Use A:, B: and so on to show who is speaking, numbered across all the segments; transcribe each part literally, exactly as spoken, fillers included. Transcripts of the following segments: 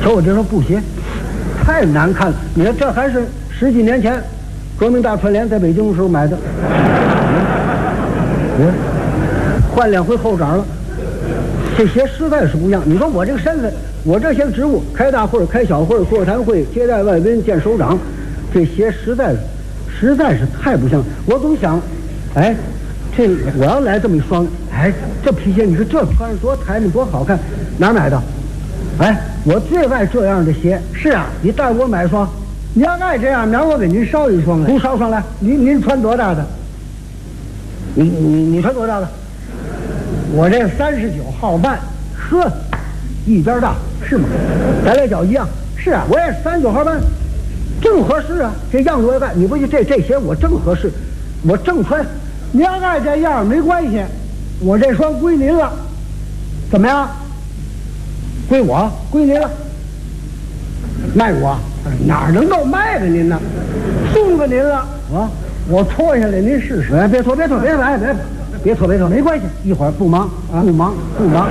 A: 可我这双布鞋太难看了。你看，这还是十几年前革命大串联在北京的时候买的。嗯，换两回后掌了。这鞋实在是不一样。你说我这个身份，我这些职务，开大会、开小会、座谈会、接待外宾、见首长，这鞋实在是，实在是太不像。我总想，哎，这我要来这么一双，哎，这皮鞋，你说这穿着多抬着多好看，哪儿买的？哎，我最爱这样的鞋。是啊，你带我买一双。你要爱这样，明儿我给您捎一双来。您捎上来。您您穿多大的？你你你穿多大的？我这三十九号半。呵，一边大是吗？咱俩脚一样。是啊，我也是三十九号半，正合适啊。这样子我也干，你不这这鞋我正合适，我正穿。你要爱这样没关系，我这双归您了，怎么样？归我，归您了。卖我哪能够卖给您呢？送给您了啊！我脱下来您试试。哎，别脱，别脱，别来，别别脱，别脱，没关系，一会儿不忙啊，不忙，不忙，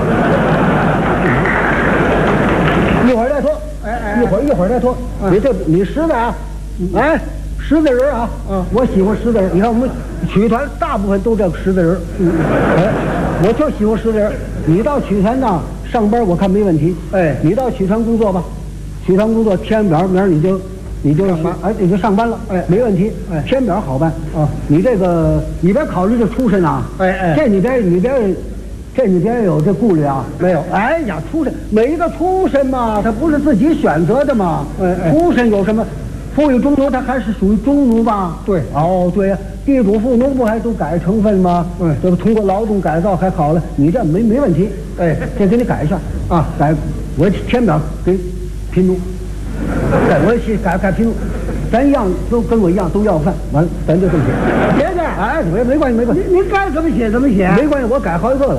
A: 一会儿再脱。哎哎，一会儿一会儿再脱。你这你实在啊，哎，识字人啊，嗯，我喜欢识字人。你看我们曲艺团大部分都这个识字人。嗯，哎，我就喜欢识字人。你到曲艺团呢上班，我看没问题。哎，你到曲艺团工作吧。曲团工作填表，明儿你就你就上班，哎，你就上班了，哎，没问题，哎，填表好办啊。你这个你别考虑这出身啊，哎哎，这你别你别，这你别有这顾虑啊，没有。哎呀，出身每一个出身嘛，他不是自己选择的嘛，哎哎，出身有什么？富裕中农，他还是属于中农吧？对，哦对呀，地主富农不还都改成分吗？嗯，这不通过劳动改造还好了，你这没没问题，哎，这给你改一下啊，改我填表给。贫农，改我去改改贫农，咱一样都跟我一样都要饭，完了咱就这么写。别介，哎，没没关系，没关系，您您该怎么写怎么写，没关系，我改好几个了。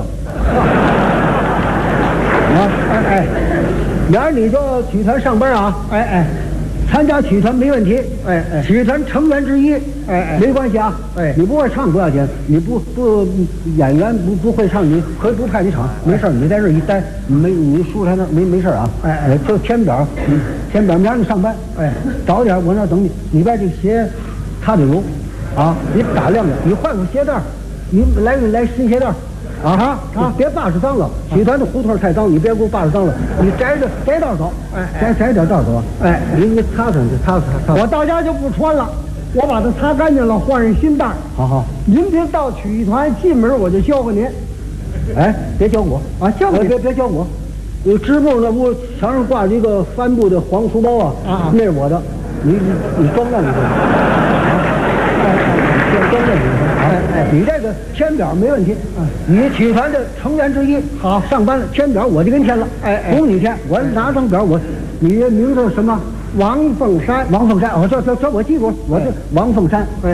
A: 啊，哎哎，明儿你就曲团上班啊，哎哎，参加曲团没问题，哎哎，曲团成员之一，哎哎，没关系啊，哎，你不会唱不要紧，你不不演员不不会唱，你可以不派你场，没事，你在这一待，没你舒坦那没没事啊，哎哎，就填表，嗯，填表，明儿你上班，哎，早点我那等你，你把这鞋擦点油，啊，你打亮点，你换个鞋带，你来来新鞋带。啊哈啊！别把式脏了，曲团的胡同太脏，你别给我把式脏了。你摘着摘道走，哎，摘摘点道走。哎，你你擦擦去，擦擦擦。我到家就不穿了，我把它擦干净了，换上新带。好好，您别到曲艺团进门我就教给您。哎，别教我啊，教你别别教我。有织布那不墙上挂着一个帆布的黄书包啊，啊，那是我的。你你你装在里头。装在里头。哎哎，你这个填表没问题，嗯，你曲团的成员之一，好，上班了，填表我就给你填了，哎哎，不用你填，我拿张表，我，你名字什么？王凤山，王凤山，哦，这这这我记住，我这王凤山，哎。